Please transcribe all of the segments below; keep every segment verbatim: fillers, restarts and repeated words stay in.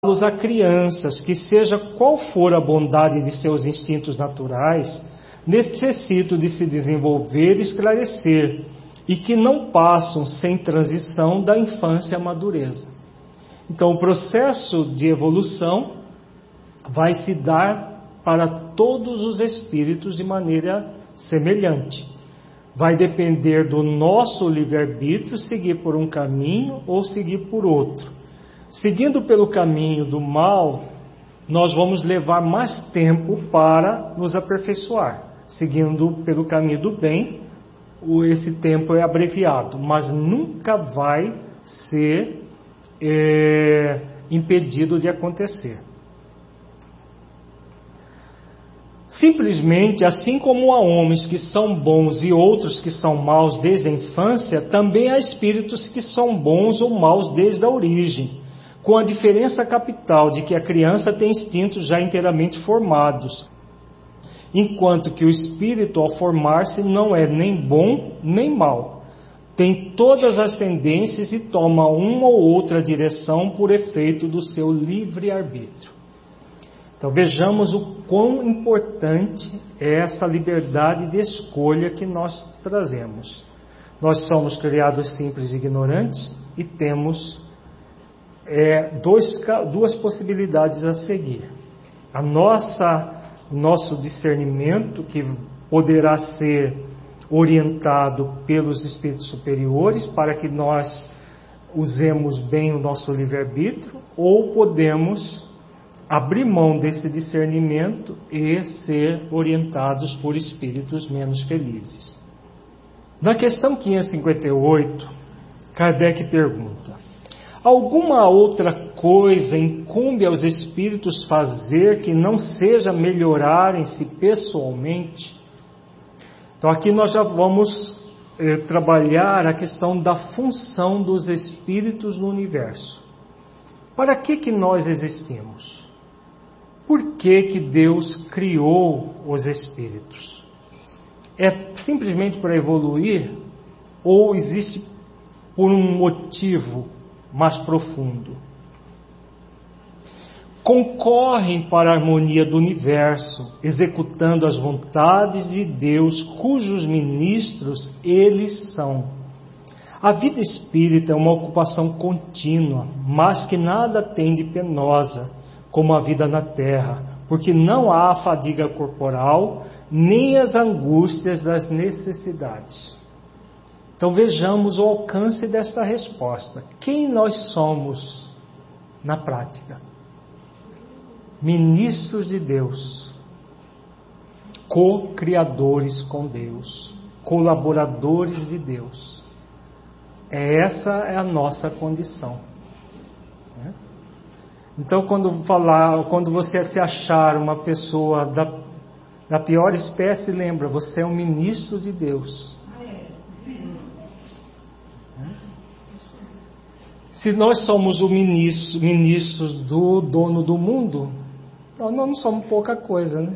a crianças que, seja qual for a bondade de seus instintos naturais, necessitam de se desenvolver e esclarecer, e que não passam sem transição da infância à madureza. Então, o processo de evolução vai se dar para todos os espíritos de maneira semelhante. Vai depender do nosso livre-arbítrio seguir por um caminho ou seguir por outro. Seguindo pelo caminho do mal, nós vamos levar mais tempo para nos aperfeiçoar. Seguindo pelo caminho do bem, esse tempo é abreviado, mas nunca vai ser é, impedido de acontecer. Simplesmente, assim como há homens que são bons e outros que são maus desde a infância, também há espíritos que são bons ou maus desde a origem, com a diferença capital de que a criança tem instintos já inteiramente formados, enquanto que o espírito, ao formar-se, não é nem bom nem mau. Tem todas as tendências e toma uma ou outra direção por efeito do seu livre-arbítrio. Então vejamos o quão importante é essa liberdade de escolha que nós trazemos. Nós somos criados simples e ignorantes e temos é, dois, duas possibilidades a seguir. A nossa, nosso discernimento, que poderá ser orientado pelos espíritos superiores para que nós usemos bem o nosso livre-arbítrio, ou podemos abrir mão desse discernimento e ser orientados por espíritos menos felizes. Na questão quinhentos e cinquenta e oito, Kardec pergunta: alguma outra coisa incumbe aos espíritos fazer que não seja melhorarem-se pessoalmente? Então aqui nós já vamos eh, trabalhar a questão da função dos espíritos no universo. Para que que nós existimos? Por que que Deus criou os espíritos? É simplesmente para evoluir ou existe por um motivo mais profundo? Concorrem para a harmonia do universo, executando as vontades de Deus, cujos ministros eles são. A vida espírita é uma ocupação contínua, mas que nada tem de penosa, como a vida na terra, porque não há a fadiga corporal, nem as angústias das necessidades. Então vejamos o alcance desta resposta. Quem nós somos na prática? Ministros de Deus, co-criadores com Deus, colaboradores de Deus. Essa é a nossa condição. Então, quando falar, quando você se achar uma pessoa da, da pior espécie, lembra, você é um ministro de Deus. Se nós somos os ministros, ministros do dono do mundo, nós não somos pouca coisa, né?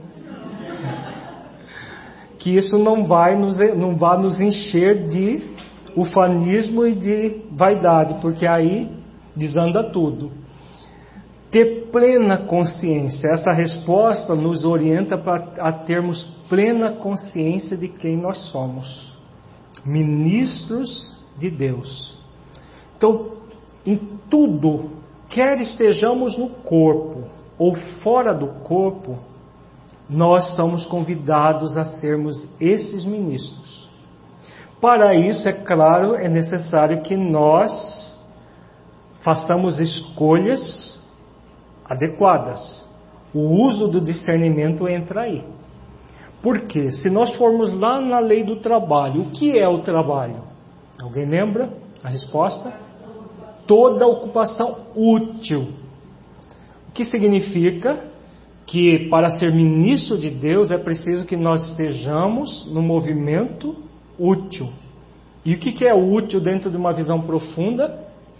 Que isso não vai nos, não vai nos encher de ufanismo e de vaidade, porque aí desanda tudo. Ter plena consciência, essa resposta nos orienta para a termos plena consciência de quem nós somos, ministros de Deus. Então, em tudo, quer estejamos no corpo ou fora do corpo, nós somos convidados a sermos esses ministros. Para isso, é claro, é necessário que nós façamos escolhas adequadas. O uso do discernimento entra aí. Porque se nós formos lá na lei do trabalho, o que é o trabalho? Alguém lembra a resposta? Toda ocupação útil. O que significa que para ser ministro de Deus é preciso que nós estejamos no movimento útil. E o que é útil dentro de uma visão profunda?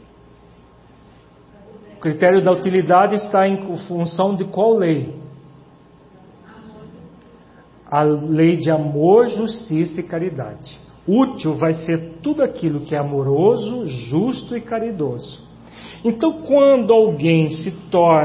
O critério da utilidade está em função de qual lei? A lei de amor, justiça e caridade. Útil vai ser tudo aquilo que é amoroso, justo e caridoso. Então, quando alguém se torna